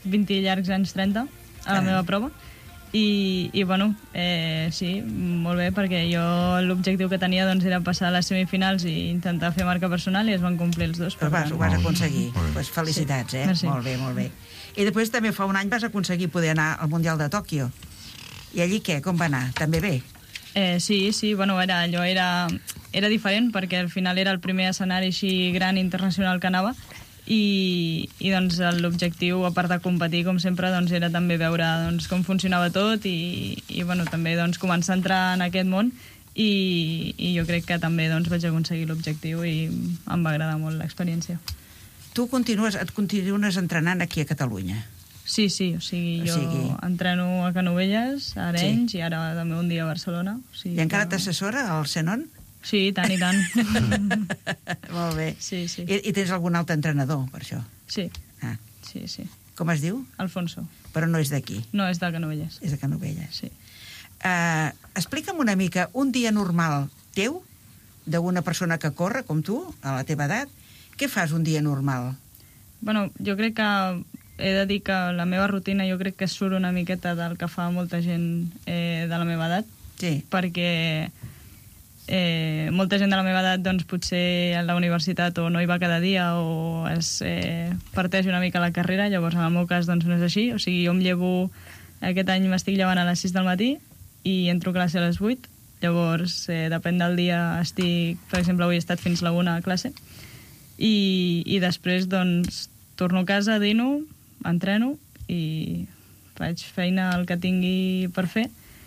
20 llargs anys 30 a la meva prova. I bueno, sí, molt bé, perquè jo l'objectiu que tenia doncs, era passar a les semifinals i intentar fer marca personal, i es van complir els dos. Ho vas aconseguir. Pues felicitats, Merci. Molt bé, molt bé. I després també fa un any vas aconseguir poder anar al Mundial de Tòquio. I allí què? Com va anar? També bé? Sí, bueno, era diferent, perquè al final era el primer escenari així gran internacional que anava, i doncs l'objectiu, a part de competir com sempre, doncs era també veure doncs, com funcionava tot i bueno, també doncs, començar a entrar en aquest món, i jo crec que també doncs, vaig aconseguir l'objectiu i em va agradar molt l'experiència. Tu et continues entrenant aquí a Catalunya? Sí, o sigui, jo entreno a Canovelles, a Arenys, i ara també un dia a Barcelona. I encara t'assessora el Zenon? Sí, tant i tant. Molt bé. Sí. I tens algun altre entrenador, per això? Sí. Ah. Sí. Com es diu? Alfonso. Però no és d'aquí? No, és de Canovelles. És de Canovelles. Sí. Explica'm una mica un dia normal teu, d'una persona que corre, com tu, a la teva edat. Què fas un dia normal? Bueno, jo crec que he de dir que la meva rutina jo crec que surt una miqueta del que fa molta gent de la meva edat. Sí. Perquè molta gent de la meva edat doncs, potser a la universitat o no hi va cada dia o es parteix una mica la carrera, llavors en el meu cas doncs, no és així. O sigui, jo em llevo, aquest any m'estic llevant a les 6 del matí i entro a classe a les 8, llavors depèn del dia estic, per exemple avui he estat fins la 1 a classe, i després doncs torno a casa, dino, entreno i faig feina el que tingui per fer,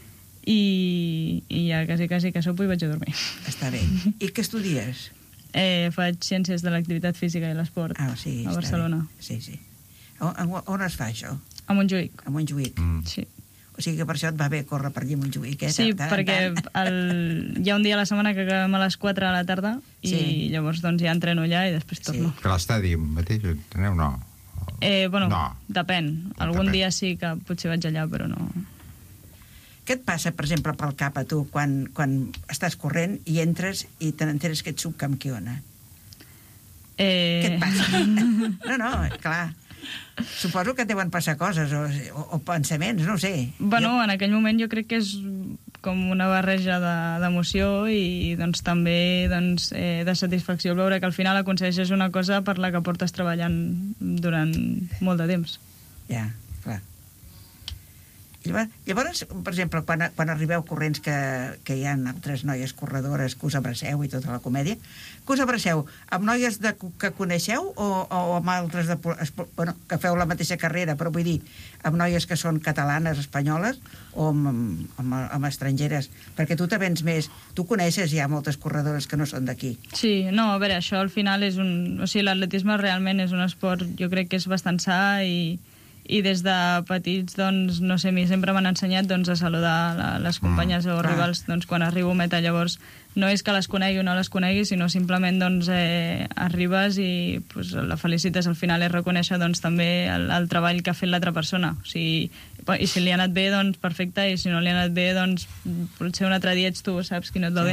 i ja quasi que sopo i vaig a dormir. Està bé. I què estudies? Faig Ciències de l'Activitat Física i l'Esport a Barcelona. Sí. On es fa això? A Montjuïc. A Montjuïc. Sí. O sigui que per això et va bé córrer per allí a Montjuïc, Sí, perquè hi ha un dia a la setmana que acabem a les 4 a la tarda i llavors doncs ja entreno allà i després torno. Que a l'estadi mateix entreneu, no? Bueno, no. Depèn. Algun dia sí que potser vaig allà, però no. Què et passa, per exemple, pel cap a tu quan estàs corrent i entres i te n'enteres que ets subcampiona? Què et passa? No, clar. Suposo que et deuen passar coses o pensaments, no ho sé. Bueno, en aquell moment jo crec que és com una barreja d'emoció i doncs, també doncs, de satisfacció veure que al final aconsegueixes una cosa per la que portes treballant durant molt de temps. Ja, clar. Llavors, per exemple, quan arribeu corrents que hi ha altres noies corredores que us abraceu i tota la comèdia, que us abraceu amb noies que coneixeu o amb altres que feu la mateixa carrera, però vull dir, amb noies que són catalanes, espanyoles o amb estrangeres? Perquè tu te vens més, tu coneixes ja moltes corredores que no són d'aquí. Sí, no, a veure, això al final és o sigui, l'atletisme realment és un esport, jo crec que és bastant sa i des de petits, doncs, no sé, a mi sempre m'han ensenyat doncs, a saludar les companyes o rivals doncs, quan arribo a meta. Llavors, no és que les conegui o no les conegui, sinó simplement doncs, arribes i pues, la felicites. Al final és reconèixer doncs, també el treball que ha fet l'altra persona. O sigui, i si li ha anat bé, doncs perfecte, i si no li ha anat bé, doncs potser un altre dia ets tu, saps, qui no et va bé.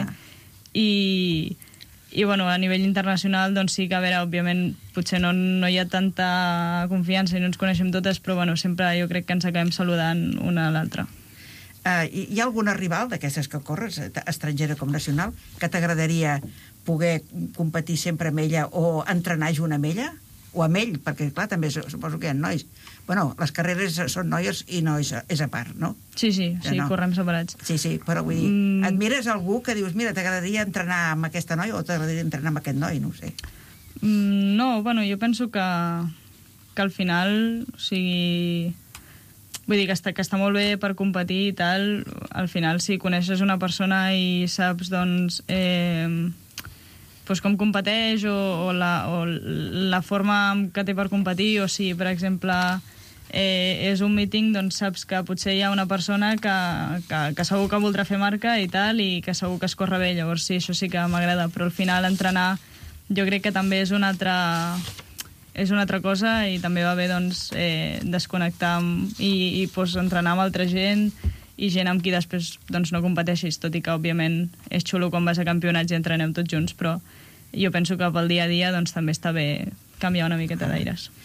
I bueno, a nivell internacional, doncs sí que, a veure, òbviament, potser no hi ha tanta confiança i no ens coneixem totes, però bueno, sempre jo crec que ens acabem saludant una a l'altra. Hi ha alguna rival d'aquestes que corres, estrangera com nacional, que t'agradaria poder competir sempre amb ella o entrenar junt amb ella? O amb ell, perquè clar, també suposo que hi ha nois. Bueno, les carreres són noies i nois, és a part, no? Sí, no. Correm separats. Sí, però vull dir, admires algú que dius, mira, t'agradaria entrenar amb aquesta noia o t'agradaria entrenar amb aquest noi, no ho sé. No, bueno, jo penso que al final, o sigui, vull dir que està molt bé per competir i tal, al final si coneixes una persona i saps, doncs, doncs com competeix o la forma que té per competir, o si, per exemple, és un míting, doncs saps que potser hi ha una persona que segur que voldrà fer marca i tal, i que segur que es corre bé, llavors sí, això sí que m'agrada, però al final entrenar jo crec que també és una altra cosa i també va bé doncs, desconnectar i doncs, entrenar amb altra gent i gent amb qui després doncs, no competeixis, tot i que òbviament és xulo quan vas a campionats i entrenem tots junts, però jo penso que pel dia a dia doncs, també està bé canviar una miqueta d'aires.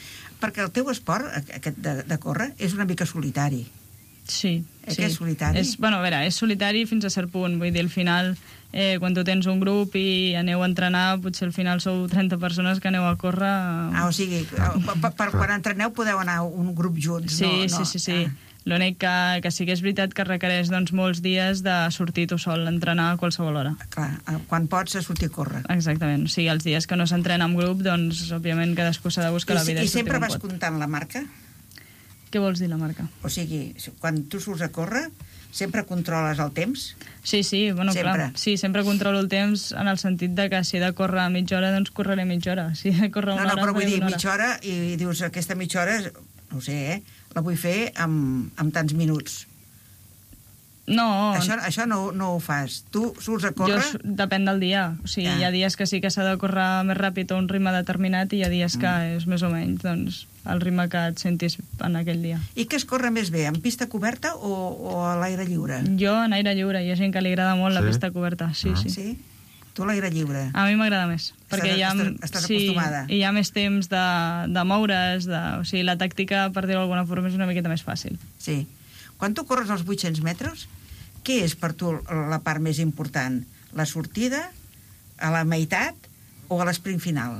Perquè el teu esport, aquest de córrer, és una mica solitari. Sí, sí. Que és solitari? Bueno, a veure, és solitari fins a cert punt. Vull dir, al final, quan tu tens un grup i aneu a entrenar, potser al final sou 30 persones que aneu a córrer... O sigui, quan entreneu podeu anar un grup junts, sí, no? Sí. L'únic que sí que és veritat que requereix doncs, molts dies de sortir tu sol, entrenar a qualsevol hora. Clar, quan pots sortir a córrer. Exactament, o sigui, els dies que no s'entrena en grup, doncs, òbviament, cadascú s'ha de buscar la vida. I sempre vas comptant la marca? Què vols dir, la marca? O sigui, quan tu surts a córrer, sempre controles el temps? Sí, bueno, sempre. Clar. Sí, sempre controlo el temps en el sentit de que si he de córrer mitja hora, doncs correré mitja hora. Si he de córrer una hora, però vull dir, una hora. mitja hora, i dius, aquesta mitja hora, no ho sé, la vull fer amb tants minuts. No. Això no ho fas. Tu surts a córrer... Depèn del dia. O sigui, hi ha dies que sí que s'ha de córrer més ràpid a un ritme determinat i hi ha dies que és més o menys doncs, el ritme que et sentis en aquell dia. I què es corre més bé, en pista coberta o a l'aire lliure? Jo en aire lliure. Hi ha gent que li agrada molt la pista coberta. Sí. Sí? Tu l'aire lliure? A mi m'agrada més. Perquè estàs acostumada. Hi ha més temps de moure's. O sigui, la tàctica, per dir-ho d'alguna forma, és una miqueta més fàcil. Sí. Quan tu corres els 800 metres, què és per tu la part més important? La sortida, a la meitat o a l'esprint final?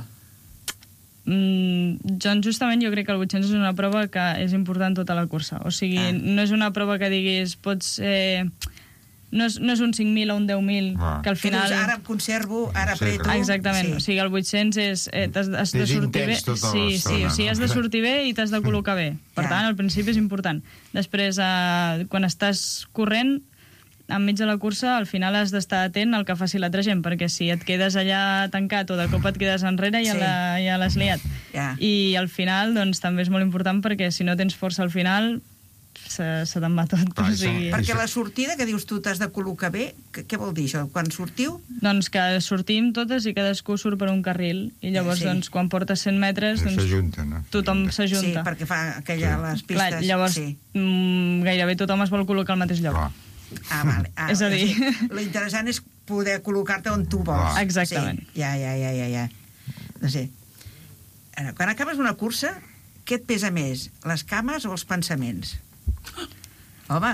Justament jo crec que el 800 és una prova que és important tota la cursa. O sigui, no és una prova que diguis pots... No és un 5.000 o un 10.000 que al final... Que dius, ara em conservo, ara apreto... Exactament, sí. O sigui, el 800 és... has de sortir bé. Sí, o sigui, has de sortir bé i t'has de col·locar bé. Per tant, al principi és important. Després, quan estàs corrent, enmig de la cursa, al final has d'estar atent al que faci l'altra gent, perquè si et quedes allà tancat o de cop et quedes enrere ja l'has liat. I al final, doncs, també és molt important perquè si no tens força al final... se te'n va tot. Perquè la sortida, que dius tu t'has de col·locar bé, què vol dir això? Quan sortiu? Doncs que sortim totes i cadascú surt per un carril i llavors doncs, quan portes 100 metres doncs, tothom s'ajunta. Sí, perquè fa les pistes. Clar, llavors gairebé tothom es vol col·locar al mateix lloc. Vale. És a dir... L'interessant és poder col·locar-te on tu vols. Exactament. Ja. No sé. Quan acabes una cursa, què et pesa més? Les cames o els pensaments? Home,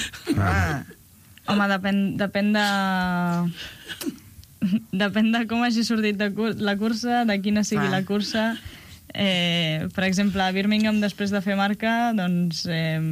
depèn de com hagi sortit la cursa, de quina sigui la cursa. Per exemple, a Birmingham, després de fer marca, doncs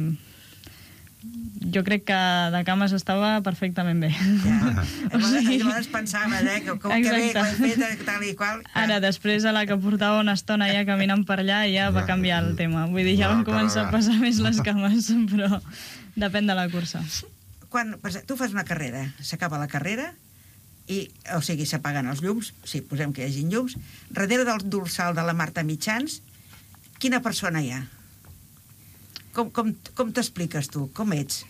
jo crec que de cames estava perfectament bé. Llavors pensaves, com que bé, ho he fet, tal i qual. Ara, després, a la que portava una estona ja caminant per allà, ja va canviar el tema. Vull dir, ja van començar a passar més les cames, però depèn de la cursa. Quan tu fas una carrera, s'acaba la carrera, o sigui, s'apaguen els llums, si posem que hi hagi llums, darrere del dorsal de la Marta Mitjans, quina persona hi ha? Com t'expliques tu? Com ets?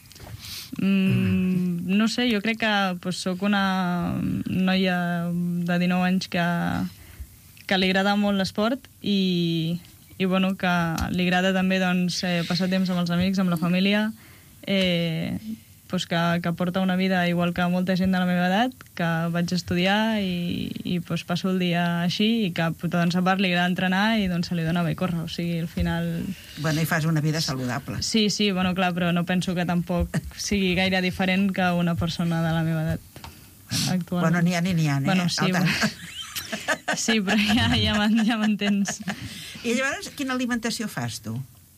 No sé, jo crec que soc una noia de 19 anys que li agrada molt l'esport i bueno, que li agrada també doncs, passar temps amb els amics, amb la família, doncs que porta una vida igual que molta gent de la meva edat, que vaig estudiar i doncs passo el dia així i que doncs, a part li agrada entrenar i doncs se li dona bé córrer, o sigui, al final... Bueno, i fas una vida saludable. Sí, bueno, clar, però no penso que tampoc sigui gaire diferent que una persona de la meva edat actual. Bueno, n'hi ha, Bueno, sí, sí, però ja m'entens. I llavors, quina alimentació fas, tu?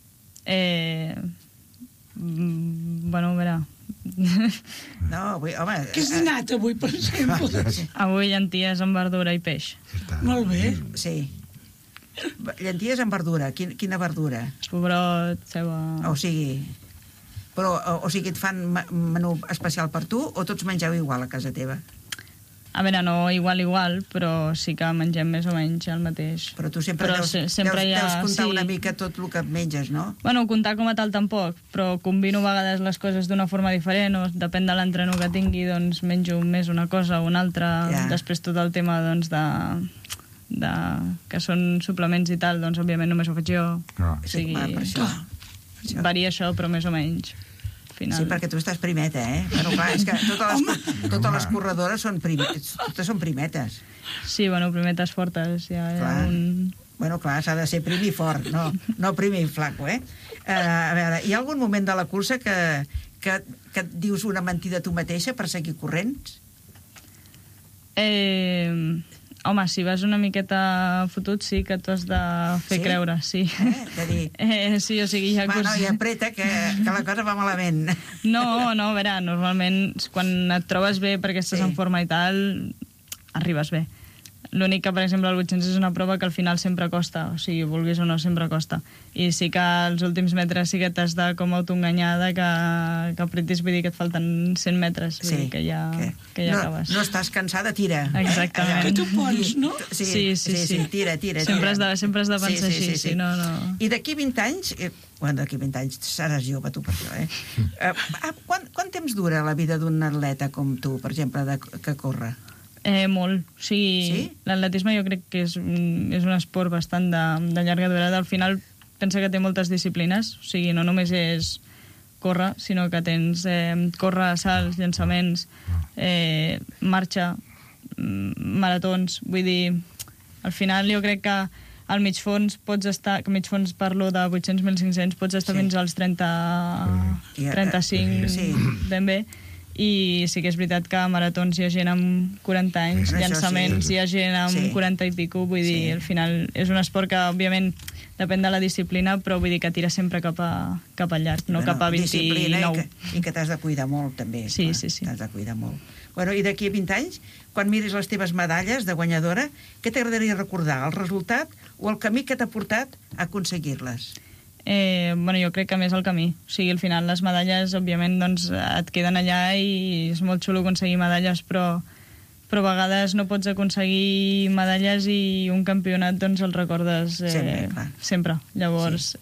Bueno, a veure... No, avui, home... Què has dinat avui, per exemple? Avui llenties amb verdura i peix. Molt bé. Sí. Llenties amb verdura. Quina verdura? Pobrot, ceba... O sigui... Però, o sigui, et fan menú especial per tu o tots mengeu igual a casa teva? A veure, no igual, però sí que mengem més o menys el mateix. Però tu sempre deus comptar una mica tot el que menges, no? Bueno, comptar com a tal tampoc, però combino a vegades les coses d'una forma diferent, o depèn de l'entreno que tingui, doncs menjo més una cosa o una altra. Després tot el tema, doncs, de que són suplements i tal, doncs, òbviament, només ho faig jo. O sigui, per això. Varia això, però més o menys. Final. Sí, perquè tu estàs primeta, Però clar, és que totes les corredores són primetes. Sí, bueno, primetes fortes. Bueno, clar, s'ha de ser prim i fort, no prim i flaco, eh? A veure, hi ha algun moment de la cursa que et dius una mentida tu mateixa per seguir corrents? Home, si vas una miqueta fotut, sí que t'ho has de fer creure, sí. De dir... sí, o sigui, hi ha curses... i apreta, que la cosa va malament. No, a veure, normalment quan et trobes bé perquè estàs en forma i tal, arribes bé. L'únic que, per exemple, el 800 és una prova que al final sempre costa, o sigui, vulguis o no, sempre costa. I sí que als últims metres sí que t'has de com autoenganyar que apretis, vull dir que et falten 100 metres, vull dir que ja acabes. No estàs cansada, tira. Exactament. Que tu pots, no? Sí, tira. Sempre has de pensar així, si no... I d'aquí 20 anys... Bueno, d'aquí 20 anys seràs jove, tu, per això, eh? Quant temps dura la vida d'un atleta com tu, per exemple, que corre? Molt. O sigui, l'atletisme jo crec que és un esport bastant de llarga durada. Al final pensa que té moltes disciplines, o sigui, no només és córrer, sinó que tens córrer, salts, llançaments, marxa, maratons. Vull dir, al final jo crec que al mig fons pots estar, que mig fons parlo de 800, 1.500, pots estar fins als 35 ben bé. I sí que és veritat que a maratons hi ha gent amb 40 anys, llançaments hi ha gent amb 40 i pico, vull dir, al final és un esport que, òbviament, depèn de la disciplina, però vull dir que tira sempre cap al llarg, no cap a 29. I que t'has de cuidar molt, també. Sí. T'has de cuidar molt. Bueno, i d'aquí a 20 anys, quan miris les teves medalles de guanyadora, què t'agradaria recordar? El resultat o el camí que t'ha portat a aconseguir-les? Jo crec que més el camí. O sigui, al final les medalles, òbviament, doncs, et queden allà i és molt xulo aconseguir medalles, però a vegades no pots aconseguir medalles i un campionat doncs el recordes sempre. Llavors,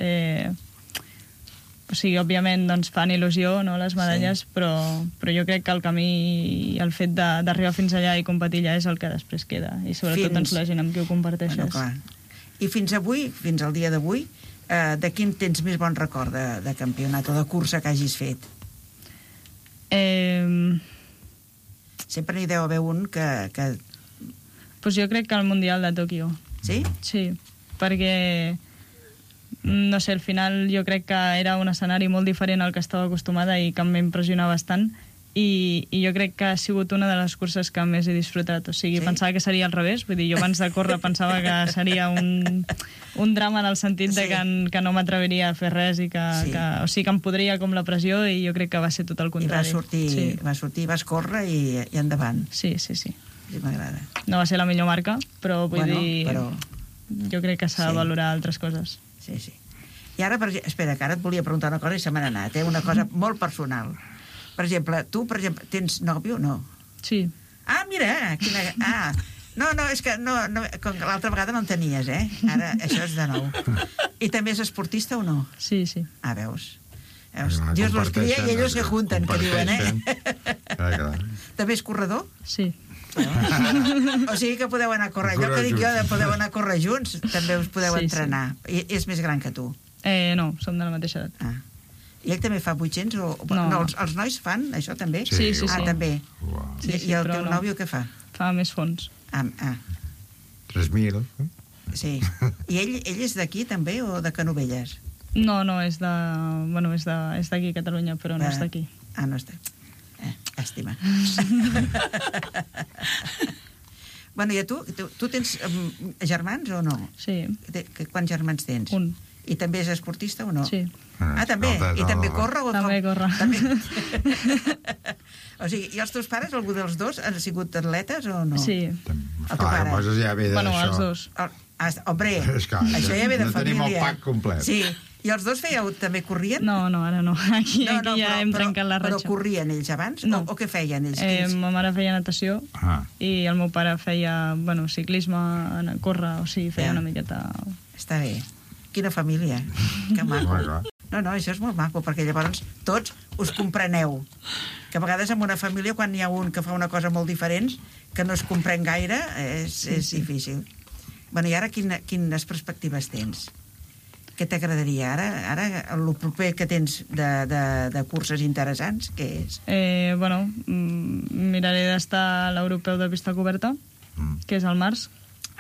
o sigui, òbviament doncs, fan il·lusió, no, les medalles, però jo crec que el camí i el fet d'arribar fins allà i competir allà és el que després queda. I sobretot doncs, la gent amb qui ho comparteixes. I fins avui, fins al dia d'avui, de quin tens més bon record de campionat o de cursa que hagis fet? Sempre n'hi deu haver un que... Pues jo crec que el Mundial de Tòquio. Sí? Sí, perquè, no sé, al final jo crec que era un escenari molt diferent al que estava acostumada i que m'impressiona bastant. I jo crec que ha sigut una de les curses que més he disfrutat. O sigui, pensava que seria al revés. Vull dir, jo abans de córrer pensava que seria un drama en el sentit de que no m'atreviria a fer res i que em podria com la pressió, i jo crec que va ser tot el contrari. I va sortir, vas córrer i endavant. Sí. Sí, m'agrada. No va ser la millor marca, però vull dir... Jo crec que s'ha de valorar altres coses. Sí. I ara, espera, que ara et volia preguntar una cosa i se m'ha anat, una cosa molt personal. Per exemple, tu, tens nòvio o no? Sí. Ah, mira! No, és que com que l'altra vegada no en tenies, eh? Ara, això és de nou. I també és esportista o no? Sí. Ah, veus? Dios los cría y ellos se juntan, que diuen, eh? També és corredor? Sí. O sigui que podeu anar a córrer. Allò que dic jo de podeu anar a córrer junts, també us podeu entrenar. I és més gran que tu? No, som de la mateixa edat. I ell també fa 800? No, els nois fan això també? Sí. També. I el teu nòvio què fa? Fa més fons. 3.000. Sí. I ell és d'aquí també o de Canovelles? No, és de... Bueno, és d'aquí, Catalunya, però no és d'aquí. No està. Llàstima. Bueno, i tu tens germans o no? Sí. Quants germans tens? Un. I també és esportista o no? Sí. També? I també corre? També corre. O sigui, i els teus pares, algú dels dos, han sigut atletes o no? Sí. El teu pare? Ja ve bueno, els dos. Hombre, això ja ve de família. No tenim el pack complet. Sí. I els dos també corrien? No, ara no. Aquí ja hem trencat la ratxa. Però corrien ells abans? No. O què feien ells? Ma mare feia natació i el meu pare feia ciclisme, córrer, o sigui, feia una miqueta... Està bé. Quina família. Que maco. No, això és molt maco, perquè llavors tots us compreneu. Que a vegades en una família, quan hi ha un que fa una cosa molt diferent, que no es comprèn gaire, és difícil. Bueno, i ara quines perspectives tens? Què t'agradaria? Ara, el proper que tens de curses interessants, què és? Miraré d'estar a l'europeu de pista coberta, que és al març.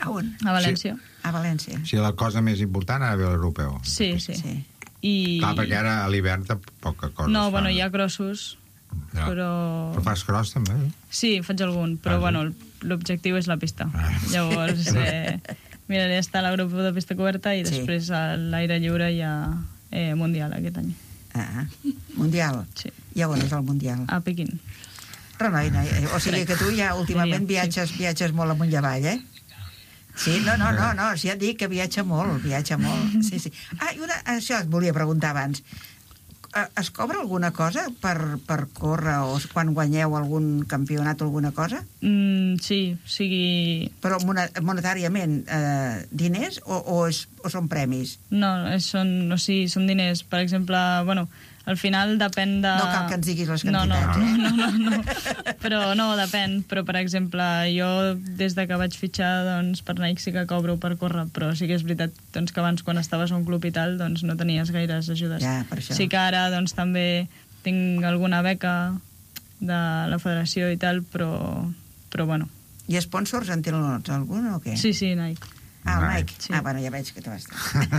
A on? a València. A València. Si la cosa més important ara ve l'europeu. Sí, sí. Sí. I... Clar, perquè ara a l'hivern poca cosa No, es fa. bueno, hi ha crossos, Ja. però... Però fas cross, també? Sí, faig algun, però Ah, sí? bueno, l'objectiu és la pista. Ah. Llavors, miraré estar a l'Europeu de pista coberta i Sí. després a l'aire lliure hi ha Mundial aquest any. Ah, Mundial. Sí. I on és el Mundial? A Pequín. Renoi, o sigui que tu ja últimament Diria, viatges molt amunt i avall, eh? Sí, no, sí, ja et dic que viatja molt. Sí, sí. Ah, i això et volia preguntar abans. Es cobra alguna cosa per córrer o quan guanyeu algun campionat o alguna cosa? Sí, o sigui... Però monetàriament, diners o són premis? No, són diners. Per exemple, bueno, al final depèn de... No cal que ens diguis les quantitats, no. Però no, depèn. Però, per exemple, jo des de que vaig fitxar doncs, per Nike sí que cobro per córrer, però sí que és veritat doncs, que abans quan estaves a un club i tal doncs, no tenies gaires ajudes. Ja, per això. Sí que ara doncs, també tinc alguna beca de la federació i tal, però bueno. I sponsors en tenen algun o què? Sí, Nike. Ah, el Nike. Nike. Sí. Ah, bueno, ja veig que te vas...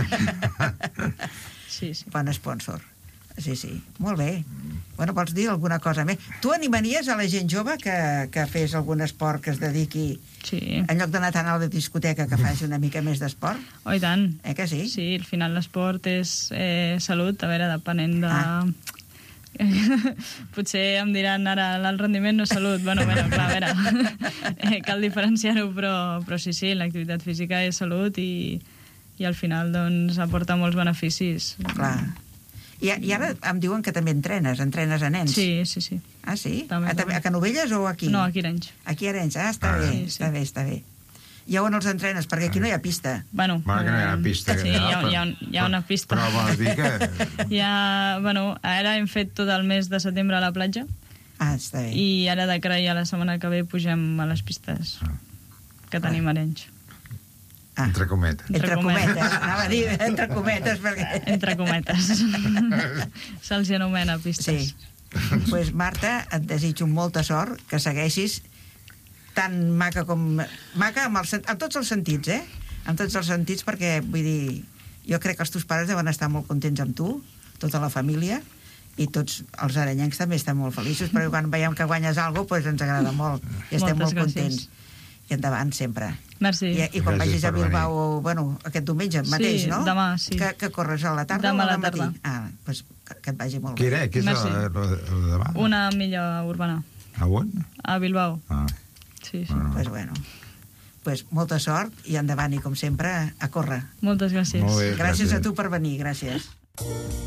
Sí. Bon sponsor. Sí. Molt bé. Bueno, vols dir alguna cosa més? Tu animaries a la gent jove que fes algun esport que es dediqui, Sí. en lloc d'anar tant a la discoteca, que faci una mica més d'esport? Oh, i tant. Que sí? Sí, al final l'esport és salut, a veure, depenent de... Potser em diran ara l'alt rendiment no és salut. Bueno, clar, a veure, cal diferenciar-ho, però sí, l'activitat física és salut i al final doncs aporta molts beneficis. Clar. I ara em diuen que també entrenes a nens. Sí. Ah, sí? També. A Canovelles o aquí? No, aquí a Arenys. Aquí a Arenys. Ah, està bé, sí. està bé. I on els entrenes? Perquè aquí no hi ha pista. Bueno, Bueno, que no hi ha pista. Sí, hi ha una pista. Però vols dir que... Ara hem fet tot el mes de setembre a la platja Ah, està bé. i ara de cara a la setmana que ve pugem a les pistes que tenim a Arenys. Ah. Entre cometes. Entre cometes. Anava a dir entre cometes perquè... Entre cometes. Se'ls anomena pistes. Sí. Pues, Marta, et desitjo molta sort, que segueixis tan maca com... Maca amb tots els sentits, eh? En tots els sentits, perquè, vull dir, jo crec que els teus pares deuen estar molt contents amb tu, tota la família, i tots els arenyencs també estan molt feliços, perquè quan veiem que guanyes alguna cosa, doncs ens agrada molt, i estem Moltes molt gràcies. contents. I endavant, sempre. Merci. I quan Gràcies vagis a per venir. Bilbao, bueno, aquest diumenge mateix, no? demà, sí. Que corres a la tarda Demà o a al la matí? tarda. Ah, doncs que et vagi molt Què bé. era? Què és Merci. el de demà? Una milla urbana. A on? A Bilbao. Ah, Sí. Bueno, pues molta sort i endavant, i com sempre, a córrer. Moltes gràcies. molt bé, Gràcies a tu per venir, gràcies.